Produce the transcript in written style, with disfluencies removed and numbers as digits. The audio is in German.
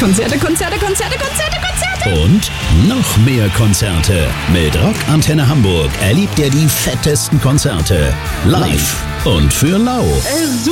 Konzerte, Konzerte, Konzerte, Konzerte, Konzerte. Und noch mehr Konzerte. Mit Rock Antenne Hamburg erlebt ihr die fettesten Konzerte. Live und für lau.